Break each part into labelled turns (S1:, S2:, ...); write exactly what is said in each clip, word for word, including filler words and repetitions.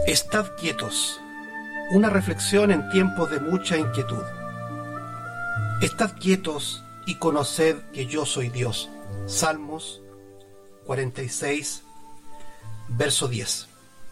S1: Estad quietos. Una reflexión en tiempos de mucha inquietud. Estad quietos y conoced que yo soy Dios. Salmos cuarenta y seis, verso diez.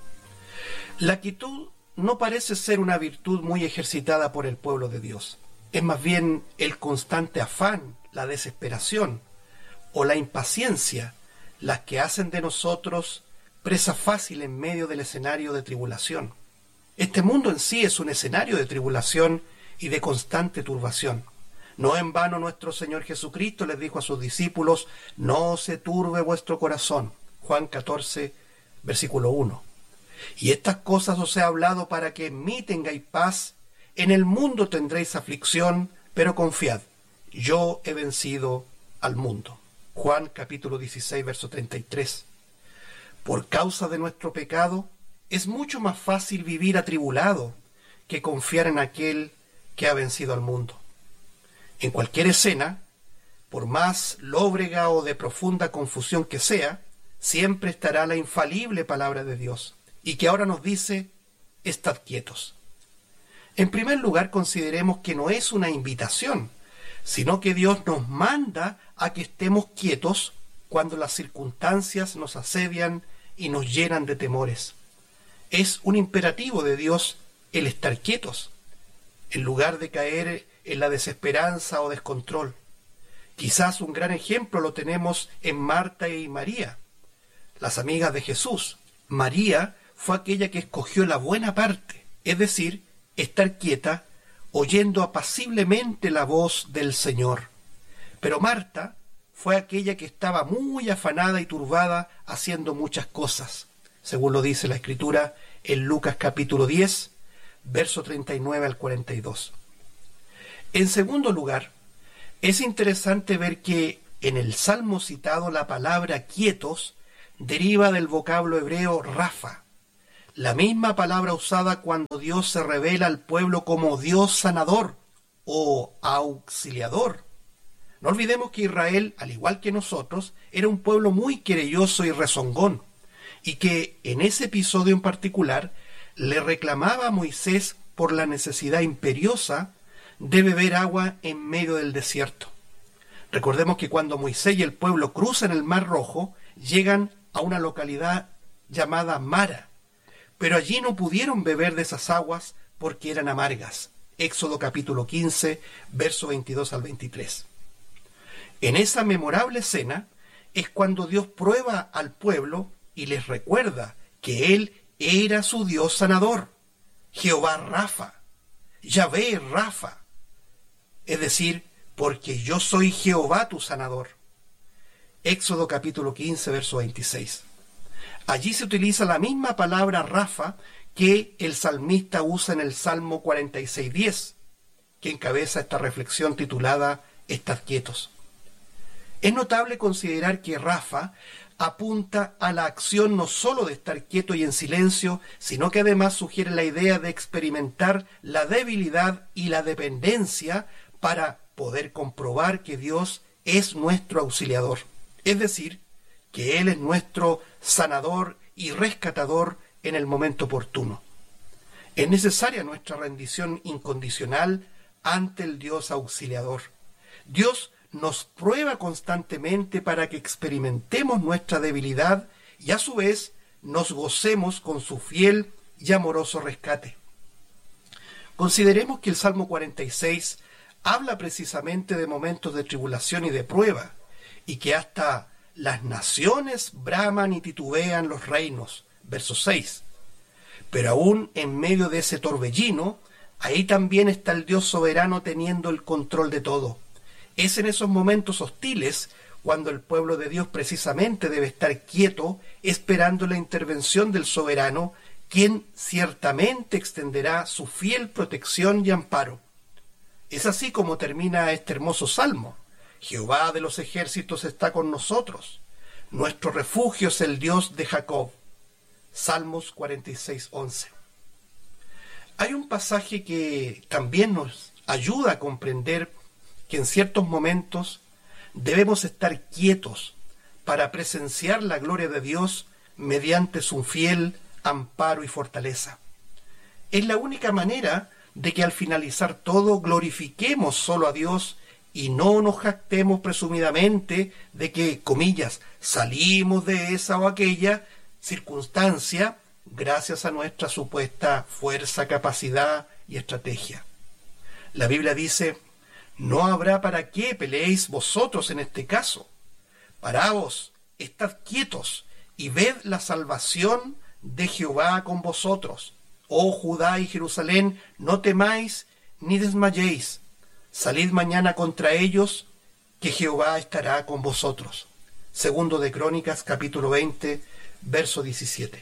S1: La quietud no parece ser una virtud muy ejercitada por el pueblo de Dios. Es más bien el constante afán, la desesperación o la impaciencia las que hacen de nosotros presa fácil en medio del escenario de tribulación. Este mundo en sí es un escenario de tribulación y de constante turbación. No en vano nuestro Señor Jesucristo les dijo a sus discípulos: no se turbe vuestro corazón. Juan catorce, versículo uno. Y estas cosas os he hablado para que en mí tengáis paz. En el mundo tendréis aflicción, pero confiad, yo he vencido al mundo. Juan capítulo dieciséis, verso treinta y tres. Por causa de nuestro pecado, es mucho más fácil vivir atribulado que confiar en aquel que ha vencido al mundo. En cualquier escena, por más lóbrega o de profunda confusión que sea, siempre estará la infalible palabra de Dios, y que ahora nos dice: estad quietos. En primer lugar, consideremos que no es una invitación, sino que Dios nos manda a que estemos quietos cuando las circunstancias nos asedian y nos llenan de temores. Es un imperativo de Dios el estar quietos, en lugar de caer en la desesperanza o descontrol. Quizás un gran ejemplo lo tenemos en Marta y María, las amigas de Jesús. María fue aquella que escogió la buena parte, es decir, estar quieta, oyendo apaciblemente la voz del Señor. Pero Marta fue aquella que estaba muy afanada y turbada haciendo muchas cosas, según lo dice la Escritura en Lucas capítulo diez, verso treinta y nueve al cuarenta y dos. En segundo lugar, es interesante ver que en el salmo citado la palabra quietos deriva del vocablo hebreo rafa, la misma palabra usada cuando Dios se revela al pueblo como Dios sanador o auxiliador. No olvidemos que Israel, al igual que nosotros, era un pueblo muy querelloso y rezongón, y que en ese episodio en particular le reclamaba a Moisés por la necesidad imperiosa de beber agua en medio del desierto. Recordemos que cuando Moisés y el pueblo cruzan el Mar Rojo, llegan a una localidad llamada Mara, pero allí no pudieron beber de esas aguas porque eran amargas. Éxodo capítulo quince, verso veintidós al veintitrés. En esa memorable escena es cuando Dios prueba al pueblo y les recuerda que Él era su Dios sanador, Jehová Rafa, Yahvé Rafa, es decir, porque yo soy Jehová tu sanador. Éxodo capítulo quince, verso veintiséis. Allí se utiliza la misma palabra Rafa que el salmista usa en el Salmo cuarenta y seis, diez, que encabeza esta reflexión titulada Estad quietos. Es notable considerar que Rafa apunta a la acción no sólo de estar quieto y en silencio, sino que además sugiere la idea de experimentar la debilidad y la dependencia para poder comprobar que Dios es nuestro auxiliador, es decir, que Él es nuestro sanador y rescatador en el momento oportuno. Es necesaria nuestra rendición incondicional ante el Dios auxiliador. Dios nos prueba constantemente para que experimentemos nuestra debilidad y a su vez nos gocemos con su fiel y amoroso rescate. Consideremos que el Salmo cuarenta y seis habla precisamente de momentos de tribulación y de prueba, y que hasta las naciones braman y titubean los reinos, verso seis. Pero aún en medio de ese torbellino, ahí también está el Dios soberano teniendo el control de todo. Es en esos momentos hostiles cuando el pueblo de Dios precisamente debe estar quieto, esperando la intervención del soberano, quien ciertamente extenderá su fiel protección y amparo. Es así como termina este hermoso salmo. Jehová de los ejércitos está con nosotros. Nuestro refugio es el Dios de Jacob. Salmos cuarenta y seis, once. Hay un pasaje que también nos ayuda a comprender que en ciertos momentos debemos estar quietos para presenciar la gloria de Dios mediante su fiel amparo y fortaleza. Es la única manera de que al finalizar todo glorifiquemos solo a Dios y no nos jactemos presumidamente de que, comillas, salimos de esa o aquella circunstancia gracias a nuestra supuesta fuerza, capacidad y estrategia. La Biblia dice: no habrá para qué peleéis vosotros en este caso. Paraos, estad quietos y ved la salvación de Jehová con vosotros. Oh Judá y Jerusalén, no temáis ni desmayéis. Salid mañana contra ellos, que Jehová estará con vosotros. Segundo de Crónicas, capítulo veinte, verso diecisiete.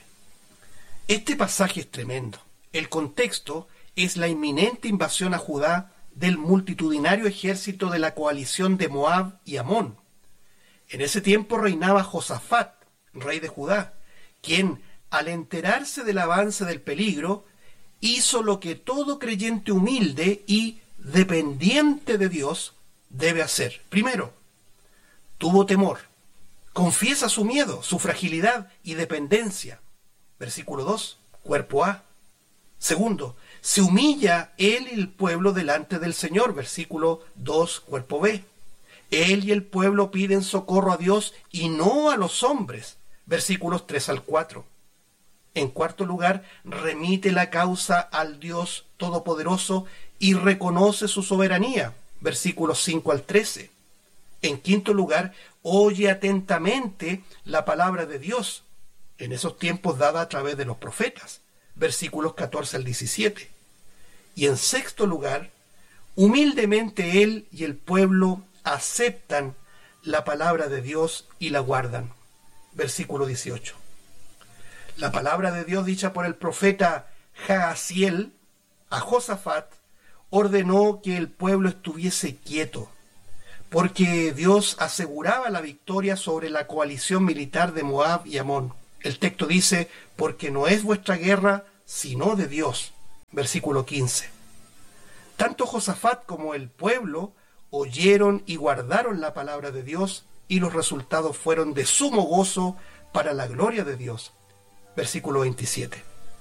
S1: Este pasaje es tremendo. El contexto es la inminente invasión a Judá del multitudinario ejército de la coalición de Moab y Amón. En ese tiempo reinaba Josafat, rey de Judá, quien, al enterarse del avance del peligro, hizo lo que todo creyente humilde y dependiente de Dios debe hacer. Primero, tuvo temor. Confiesa su miedo, su fragilidad y dependencia. Versículo dos, cuerpo A. Segundo, se humilla él y el pueblo delante del Señor. Versículo dos, cuerpo B. Él y el pueblo piden socorro a Dios y no a los hombres. Versículos tres al cuatro. En cuarto lugar, remite la causa al Dios Todopoderoso y reconoce su soberanía. Versículos cinco al trece. En quinto lugar, oye atentamente la palabra de Dios, en esos tiempos dada a través de los profetas. Versículos catorce al diecisiete. Y en sexto lugar, humildemente él y el pueblo aceptan la palabra de Dios y la guardan. Versículo dieciocho. La palabra de Dios dicha por el profeta Jaasiel a Josafat ordenó que el pueblo estuviese quieto, porque Dios aseguraba la victoria sobre la coalición militar de Moab y Amón. El texto dice: porque no es vuestra guerra, sino de Dios. Versículo quince. Tanto Josafat como el pueblo oyeron y guardaron la palabra de Dios, y los resultados fueron de sumo gozo para la gloria de Dios. Versículo veintisiete.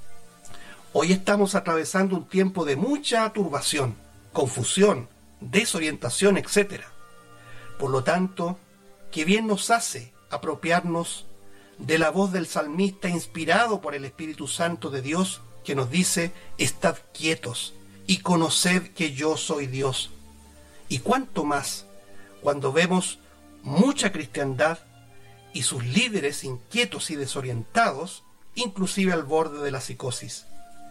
S1: Hoy estamos atravesando un tiempo de mucha turbación, confusión, desorientación, etcétera. Por lo tanto, qué bien nos hace apropiarnos de la voz del salmista inspirado por el Espíritu Santo de Dios, que nos dice: estad quietos y conoced que yo soy Dios. Y cuánto más cuando vemos mucha cristiandad y sus líderes inquietos y desorientados, inclusive al borde de la psicosis.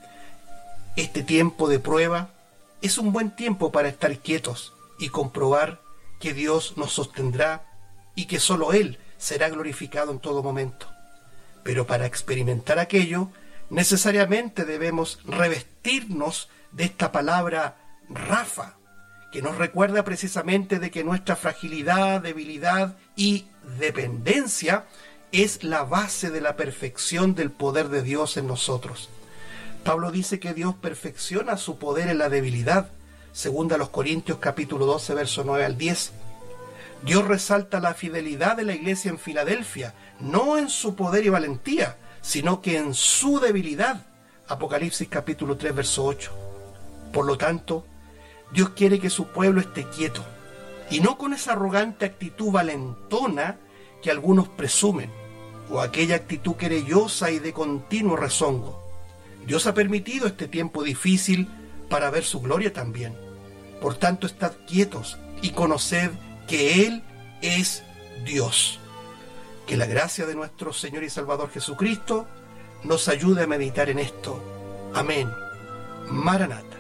S1: Este tiempo de prueba es un buen tiempo para estar quietos y comprobar que Dios nos sostendrá y que solo Él será glorificado en todo momento. Pero para experimentar aquello, necesariamente debemos revestirnos de esta palabra Rafa, que nos recuerda precisamente de que nuestra fragilidad, debilidad y dependencia es la base de la perfección del poder de Dios en nosotros. Pablo dice que Dios perfecciona su poder en la debilidad, según a los Corintios capítulo doce, verso nueve al diez. Dios resalta la fidelidad de la iglesia en Filadelfia, no en su poder y valentía, sino que en su debilidad. Apocalipsis capítulo tres, verso ocho. Por lo tanto, Dios quiere que su pueblo esté quieto, y no con esa arrogante actitud valentona que algunos presumen, o aquella actitud querellosa y de continuo rezongo. Dios ha permitido este tiempo difícil para ver su gloria también. Por tanto, estad quietos y conoced que Él es Dios. Que la gracia de nuestro Señor y Salvador Jesucristo nos ayude a meditar en esto. Amén. Maranata.